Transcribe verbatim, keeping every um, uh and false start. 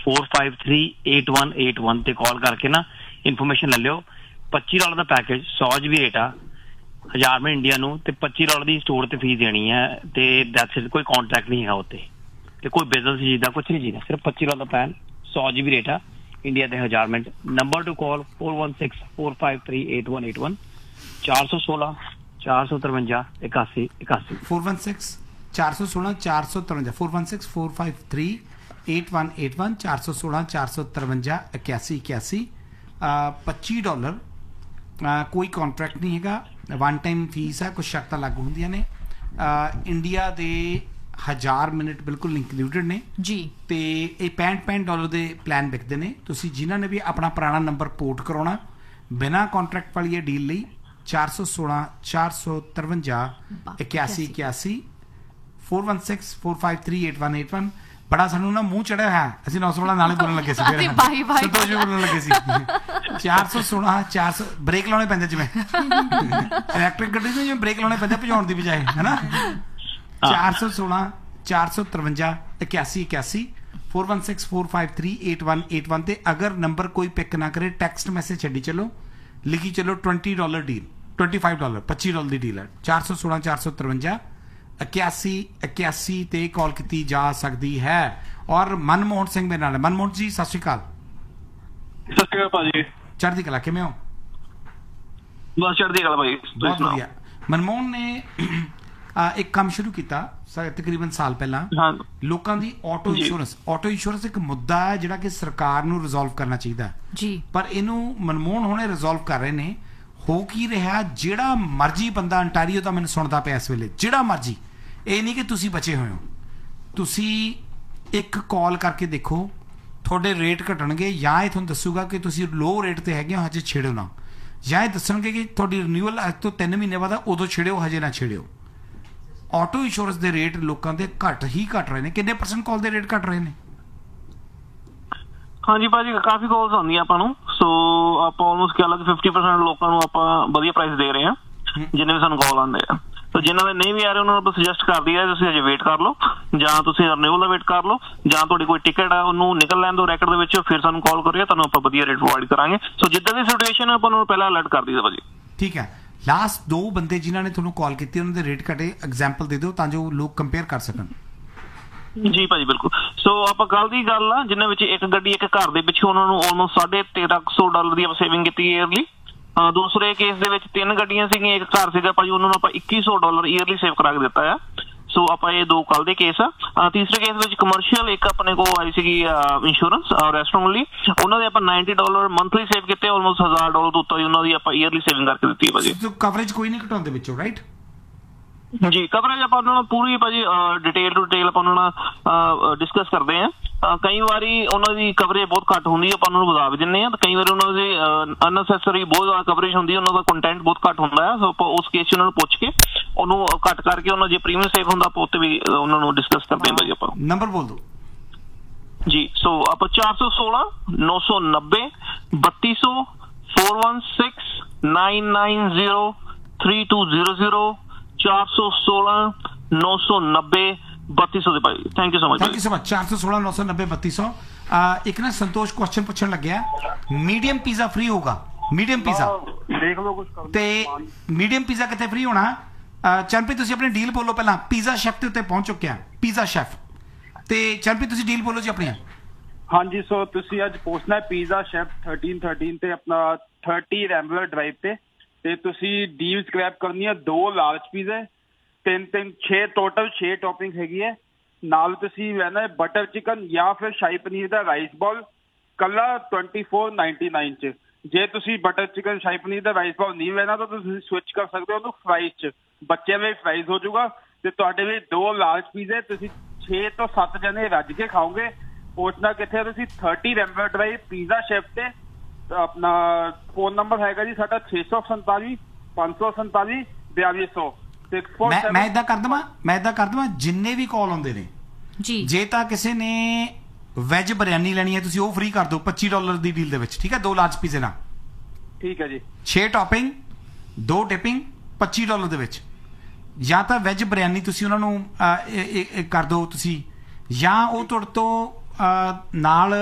Four five three eight one eight one ते call करके ना इन्फॉर्मेशन ले लियो। पच्ची डॉलर का पैकेज सौ जी बी रेट आ हज़ार में इंडिया नू ते पच्ची डॉलर की स्टोर ते फीस देनी है ते दैट्स इट। कोई कॉन्ट्रैक्ट नहीं है उत्ते ते कोई बिजनेस चीज का कुछ नहीं चीज सिर्फ पच्ची डॉलर का प्लान सौ जी बी रेट आ इंडिया के हज़ार minute. Number two call four one six four five three eight one eight one चार सौ सोलह चार सौ तरवंजा इक्यासी इक्यासी फोर वन सिक्स चार सौ सोलह चार सौ तरवंजा four one six four five three eight one eight one चार सौ सोलह चार सौ तरवंजा इक्यासी इक्यासी। पच्ची डॉलर कोई कॉन्ट्रैक्ट नहीं है, वन टाइम फीस है, कुछ शर्तां लागू होंदियां ने। इंडिया के हज़ार मिनट बिल्कुल इंकलूडिड ने जी ते ये पैंठ पैंठ डॉलर के प्लान बिकते हैं। तुसीं जिन्हां ने भी अपना पुराना नंबर पोर्ट करवाना बिना कॉन्ट्रैक्ट वाली डील लई चार सौ सोलह चार सौ तरवंजा इक्यासी इक्यासी four one six four five three eight one eight one. बड़ा सानू ना मूँह चढ़िया है, असं नौ सौ वाला नाले बोलने लगे संतोष भी बोलने लगे चार सौ सोलह चार सौ ब्रेक लाने पैंदे जिवें इलैक्ट्रिक गड्डी में जिवें ब्रेक लाने पैंदे भजाउण दी बजाए है ना। चार सौ सोलह चार सौ तरवंजा इक्यासी इक्यासी four one six four five three eight one eight one. ते अगर नंबर कोई पिक ना करे टैक्सट मैसेज छड्डी चलो, लिखी चलो twenty dollar deal twenty five dollar पच्ची डॉलर की डील है। चार सौ सोलह चार सौ तरवंजा इक्यासी इक्यासी ते कॉल की जा सकती है। और मनमोहन सिंह मेरे नाल है। मनमोहन जी सत श्री अकाल। सत श्री अकाल भाजी, चढ़दी कला किवें हो? बस चढ़दी कला भाई, बहुत बढ़िया। मनमोहन ने आ, एक काम शुरू किया तकरीबन साल पहला। हाँ लोगों की ऑटो इंश्योरेंस ऑटो इंश्योरेंस एक मुद्दा है जिहड़ा कि सरकार नूं रिजोल्व करना चाहिए जी, पर इनू मनमोहन हुणे रिजोल्व कर रहे ने। हो की रहा जिहड़ा मर्जी बंदा अंटारियो का मैंने सुनता पिया इस वेले, जिहड़ा मर्जी, ये नहीं कि तुसी बचे हुए हो, तुसी एक कॉल करके देखो थोड़े रेट घटणगे या ये तुहानूं दसूगा कि तुसी लो रेट ते हैगे हो हजे छेड़ो ना, या ये दसणगे कि तुहाडी रिन्यूअल अज तो तीन महीने बाद उदों छेड़ियो हजे ना छेड़ियो। ऑटो इंश्योरेंस के रेट लोगों के घट ही घट रहे हैं। कितने परसेंट कॉल के रेट घट रहे हैं? हाँ जी भाजी काफी कॉल्स आਉਂਦੀਆਂ ਆਪਾਂ ਨੂੰ। सो ਆਪਾਂ ਆਲਮੋਸਟ ਕਹ ਲਾ ਕਿ फिफ्टी परसेंट ਲੋਕਾਂ ਨੂੰ ਆਪਾਂ ਵਧੀਆ ਪ੍ਰਾਈਸ ਦੇ ਰਹੇ ਹਾਂ ਜਿੰਨੇ ਵੀ ਸਾਨੂੰ ਕਾਲ ਆਉਂਦੇ ਆ। ਸੋ ਜਿਨ੍ਹਾਂ ਦੇ ਨਹੀਂ ਵੀ ਆ ਰਹੇ ਉਹਨਾਂ ਨੂੰ ਆਪਾਂ ਸੁਜੈਸਟ ਕਰਦੀ ਹੈ ਤੁਸੀਂ ਅਜੇ ਵੇਟ ਕਰ ਲਓ ਜਾਂ ਤੁਸੀਂ ਰਿਨਿਊਅਲ ਦਾ ਵੇਟ ਕਰ ਲਓ ਜਾਂ ਤੁਹਾਡੀ ਕੋਈ ਟਿਕਟ ਆ ਉਹਨੂੰ ਨਿਕਲ ਲੈਣ ਦਿਓ ਰੈਕਡ ਦੇ ਵਿੱਚ, ਫਿਰ ਸਾਨੂੰ ਕਾਲ ਕਰਿਓ, ਤੁਹਾਨੂੰ ਆਪਾਂ ਵਧੀਆ ਰੇਟ ਪ੍ਰੋਵਾਈਡ ਕਰਾਂਗੇ। ਸੋ ਜਿੱਦਾਂ ਦੀ ਸਿਚੁਏਸ਼ਨ ਆਪਾਂ ਨੂੰ ਪਹਿਲਾਂ ਅਲਰਟ ਕਰ ਦਈਦਾ ਭਾਜੀ। ठीक है, लास्ट दो बंदे जिन्होंने थोड़ा कॉल की उन्होंने रेट घटे एग्जाम्पल दे दो ताकि लोग कंपेयर कर सकन। जी भाजी बिल्कुल। सो ਆਪਾਂ ਕੱਲ ਦੀ ਗੱਲ ਆ ਜਿਨ੍ਹਾਂ ਵਿੱਚ ਇੱਕ ਗੱਡੀ ਇੱਕ ਘਰ ਦੇ ਪਿੱਛੇ ਉਹਨਾਂ ਨੂੰ ਆਲਮੋਸਟ ਸਾਢੇ ਤੇਰਾਂ ਸੌ ਡਾਲਰ ਦੀ ਆਪਾਂ ਸੇਵਿੰਗ ਕੀਤੀ ਈਅਰਲੀ। ਦੂਸਰੇ ਕੇਸ ਦੇ ਵਿੱਚ ਤਿੰਨ ਗੱਡੀਆਂ ਸੀਗੀਆਂ, ਇੱਕ ਘਰ ਸੀਗਾ ਭਾਜੀ, ਉਹਨਾਂ ਨੂੰ ਆਪਾਂ ਇੱਕੀ ਸੌ ਡਾਲਰ ਈਅਰਲੀ ਸੇਵ ਕਰਾ ਕੇ ਦਿੱਤਾ ਆ। ਸੋ ਆਪਾਂ ਇਹ ਦੋ ਕੱਲ ਦੇ ਕੇਸ ਆ। ਤੀਸਰੇ ਕੇਸ ਵਿੱਚ ਕਮਰਸ਼ੀਅਲ ਇੱਕ ਆਪਣੇ ਕੋਲ ਆਈ ਸੀਗੀ ਇੰਸ਼ੋਰੈਂਸ ਰੈਸਟੋਰੈਂਟ ਲਈ, ਉਹਨਾਂ ਦੇ ਆਪਾਂ ਨਾਈਨਟੀ ਡਾਲਰ ਮੰਥਲੀ ਸੇਵ ਕੀਤੇ, ਆਲਮੋਸਟ ਹਜ਼ਾਰ ਡਾਲਰ ਤੋਂ ਉੱਤੇ ਉਹਨਾਂ ਦੀ ਆਪਾਂ ਈਅਰਲੀ ਸੇਵਿੰਗ ਕਰਕੇ ਦਿੱਤੀ ਹੈ ਭਾਜੀ। ਕਵਰੇਜ ਕੋਈ ਨਹੀਂ ਘਟਾਉਂਦੇ ਵਿੱਚੋਂ, ਰਾਈਟ? ਜੀ ਕਵਰੇਜ ਆਪਾਂ ਉਹਨਾਂ ਨਾਲ ਪੂਰੀ ਭਾਜੀ ਡਿਟੇਲ ਟੂ ਡਿਟੇਲ ਆਪਾਂ ਉਹਨਾਂ ਨਾਲ ਡਿਸਕਸ ਕਰਦੇ ਹਾਂ। ਕਈ ਵਾਰੀ ਉਹਨਾਂ ਦੀ ਕਵਰੇਜ ਬਹੁਤ ਘੱਟ ਹੁੰਦੀ ਹੈ, ਆਪਾਂ ਉਹਨਾਂ ਨੂੰ ਵਧਾ ਵੀ ਦਿੰਦੇ ਹਾਂ, ਤੇ ਕਈ ਵਾਰੀ ਉਹਨਾਂ ਦੀ ਅਨਨੈਸੈਸਰੀ ਬਹੁਤ ਜ਼ਿਆਦਾ ਕਵਰੇਜ ਹੁੰਦੀ ਹੈ, ਉਹਨਾਂ ਦਾ ਕੰਟੈਂਟ ਬਹੁਤ ਘੱਟ ਹੁੰਦਾ ਹੈ। ਸੋ ਆਪਾਂ ਉਸ ਕੇਸ 'ਚ ਉਹਨਾਂ ਨੂੰ ਪੁੱਛ ਕੇ ਉਹਨੂੰ ਘੱਟ ਕਰਕੇ ਉਹਨਾਂ ਜੇ ਪ੍ਰੀਮੀਅਮ ਸੇਵ ਹੁੰਦਾ ਆਪਾਂ ਉੱਤੇ ਵੀ ਉਹਨਾਂ ਨੂੰ ਡਿਸਕਸ ਕਰਦੇ ਹਾਂ ਭਾਜੀ। ਆਪਾਂ ਨੰਬਰ ਬੋਲ ਦਿਓ ਜੀ। ਸੋ ਆਪਾਂ ਚਾਰ ਸੌ ਸੋਲਾਂ ਨੌ ਸੌ ਨੱਬੇ ਬੱਤੀ ਸੌ four one six nine nine zero three to zero zero चार सौ सोलह नौ सौ नब्बे बत्तीस सौ दे भाई। Thank you so much. Thank you so much. चार सौ सोलह नौ सौ नब्बे बत्तीस सौ। एक ना संतोष क्वेश्चन पूछने लग गया, मीडियम पिज़्ज़ा फ्री होगा? मीडियम पिज़्ज़ा देख लो कुछ ते मीडियम पिज़्ज़ा कितने फ्री होना? चंपी तुसी अपनी डील बोलो पहला। पिज़्ज़ा शेफ ते उत्ते पहुंच चुके हैं, पिज़्ज़ा शेफ ते चंपी तुसी डील बोलो जी अपनी। हाँ जी, सो तुसी अज पहुंचना है पिज़्ज़ा शेफ थर्टीन थर्टीन ते अपना थर्टी रैम्बलर ड्राइव ते ते तुसी डील स्क्रैप करनी है दो लार्ज पिज़्ज़े, तीन तीन छे टोटल छे टॉपिंग हैगी है। नाल तुसी लेना है बटर चिकन या फिर शाही पनीर दा राइस बॉल कला ट्वेंटी फोर नाइनटी नाइन च। जे तुसी बटर चिकन शाही पनीर दा राइस बॉल नहीं लेना तो तुसी स्विच कर सकते हो फ्राइज च, बच्चे में फ्राइज हो जाऊगा ते तुहाडे लिए दो लार्ज पिज़्ज़े तुसी छे तो सत्त जने रज के खाओगे। पहुंचना कितने तुसी thirty Rambler drive pizza chef ते। अपना फोन नंबर हैगा जी साडा छे सौ संताली पांच सौ संताली बयाली सौ। मैं इदा कर देवां मैं इदा कर देवां जिन्ने भी कॉल आउंदे ने जी, जे तां किसी ने वैज बिरयानी लैनी है तुसी वो फ्री कर दो पच्ची डॉलर दी डील दे विच, ठीक है? दो लार्ज पिज़्ज़े ना, ठीक है जी, छे टॉपिंग दो टिपिंग पच्ची डॉलर दे विच। या तां वैज बिरयानी तुसी उन्हां नूं कर दो तुसी, या वो तुहाडे तो नाल